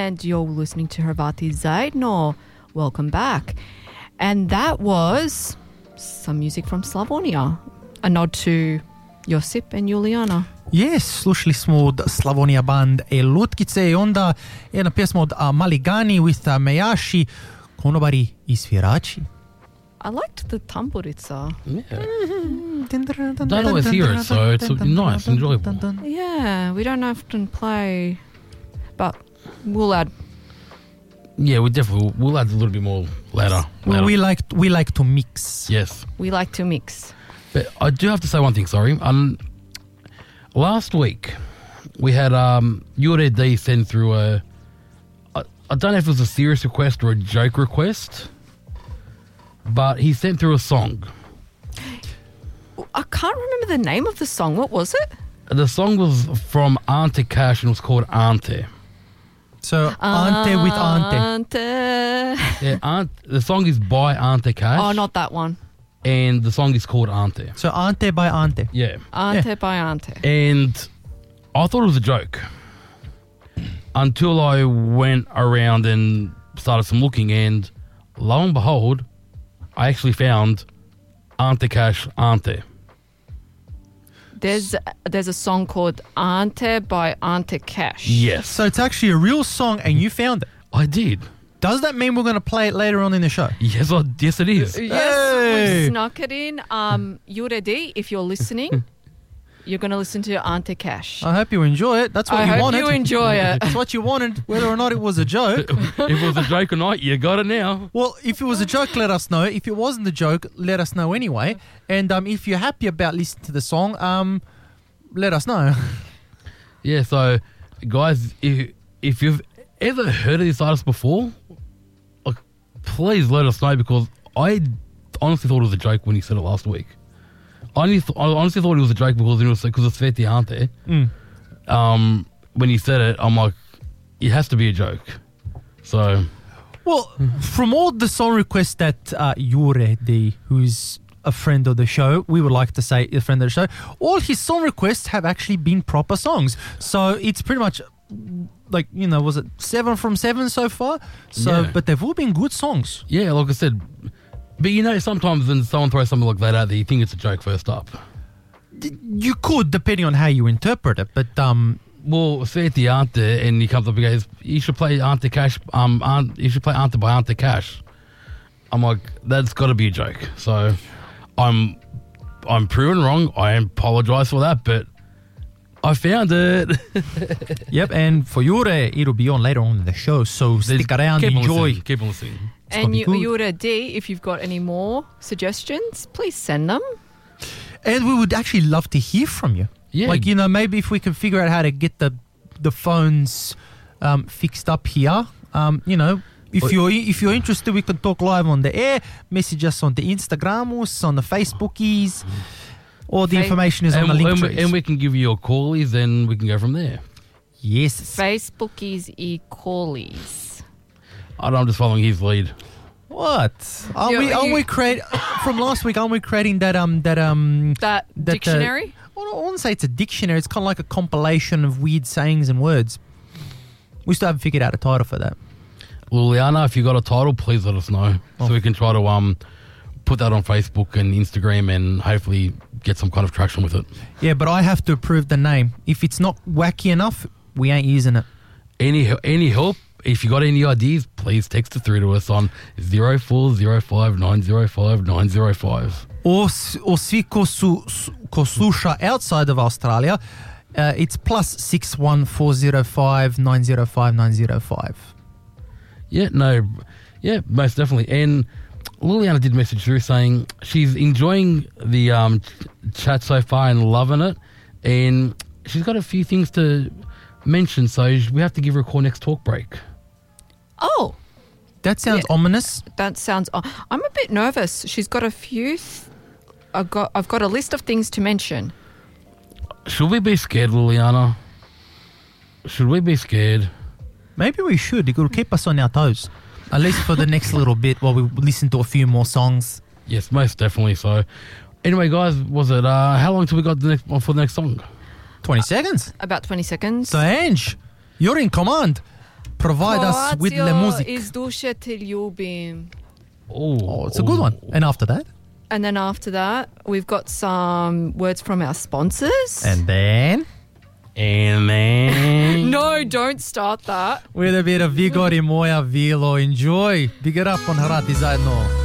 and you're listening to Hrvati Zajedno. Welcome back. And that was some music from Slavonia. A nod to Josip and Julijana. Yes, slušali smo od Slavonia band Lutkice i onda jedna pjesma od Maligani with Mejaši, konobari i svirači. I liked the tamburica. Yeah. Don't always hear it, so it's nice, enjoyable. Yeah, we don't often play, but we'll add. Yeah, we'll add a little bit more later. Well, we like to mix. Yes. We like to mix. But I do have to say one thing, sorry. Last week, we had Jure D send through I don't know if it was a serious request or a joke request, but he sent through a song. I can't remember the name of the song. What was it? The song was from Ante Cash and it was called Ante. So, Ante with Ante. Ante. Yeah, the song is by Ante Cash. Oh, not that one. And the song is called Ante. So, Ante by Ante. Yeah. Ante by Ante. And I thought it was a joke until I went around and started some looking, and lo and behold, I actually found Ante Cash Ante. There's a song called Ante by Ante Cash. Yes. So, it's actually a real song and you found it. I did. Does that mean we're going to play it later on in the show? Yes, it is. Yes, Hey. we snuck it in. Jure D, if you're listening, you're going to listen to Ante Cash. I hope you enjoy it. That's what I you hope wanted. you enjoy it. That's what you wanted, whether or not it was a joke. If it was a joke or not, you got it now. Well, if it was a joke, let us know. If it wasn't a joke, let us know anyway. And if you're happy about listening to the song, let us know. Yeah, so, guys, if you've ever heard of this artist before, like, please let us know, because I honestly thought it was a joke when he said it last week. I honestly thought it was a joke because it's Sveti Ante. When he said it, I'm like, it has to be a joke. So, Well, from all the song requests that Jure D, who's a friend of the show, we would like to say a friend of the show, all his song requests have actually been proper songs. So it's pretty much like, was it 7 from 7 so far? So, Yeah. but they've all been good songs. yeah, like I said, but sometimes when someone throws something like that out there, you think it's a joke first up. You could, depending on how you interpret it, but Well, Sveti Ante, and he comes up and goes, you should play Ante Cash, you should play Ante by Ante Cash. I'm like, that's got to be a joke. So I'm proven wrong. I apologise for that, but I found it. yep. And for Jure, it'll be on later on in the show. So stick around, keep on enjoy. listening, keep on listening. And gonna be good. Jure D, if you've got any more suggestions, please send them. And we would actually love to hear from you. Yeah. Like, maybe if we can figure out how to get the phones fixed up here. If you're interested, we can talk live on the air. Message us on the Instagramos, on the Facebookies. All the information is on the link trees. And we can give you your callies, and we can go from there. Yes. Facebookies e callies. I'm just following his lead. What? Aren't we from last week? Aren't we creating that That dictionary? I wouldn't say it's a dictionary. It's kind of like a compilation of weird sayings and words. We still haven't figured out a title for that. Liliana, if you got a title, please let us know, so we can try to put that on Facebook and Instagram, and hopefully get some kind of traction with it. Yeah, but I have to approve the name. If it's not wacky enough, we ain't using it. Any help? If you got any ideas, please text it through to us on 0405 905 905. Or svi ko sluša outside of Australia, it's +61 405 905 905. Yeah, most definitely. And Liliana did message through saying she's enjoying the chat so far and loving it, and she's got a few things to mention, so we have to give her a call next talk break. Oh, That sounds ominous. that sounds. I'm a bit nervous. She's got a few. I've got a list of things to mention. Should we be scared, Liliana? Should we be scared? Maybe we should. It could keep us on our toes. At least for the next little bit while we listen to a few more songs. Yes, most definitely so. Anyway, guys, was it how long till we got for the next song? 20 seconds. About 20 seconds. So, Ange, you're in command. Provide us with the music. Iz duše ti ljubim. Oh, it's a good one. And after that? And then after that, we've got some words from our sponsors. And then? No, don't start that. With a bit of Vigor i moja vilo. Enjoy. Big it up on Hrati zajedno.